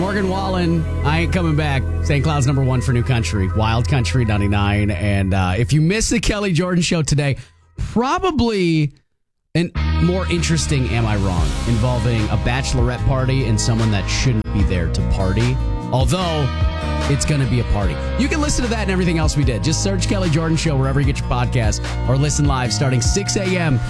Morgan Wallen, I ain't coming back. St. Cloud's number one for New Country, Wild Country 99. And if you missed the Kelly Jordan show today, probably an more interesting Am I Wrong, involving a bachelorette party and someone that shouldn't be there to party. Although it's going to be a party. You can listen to that and everything else we did. Just search Kelly Jordan Show wherever you get your podcast or listen live starting 6 a.m.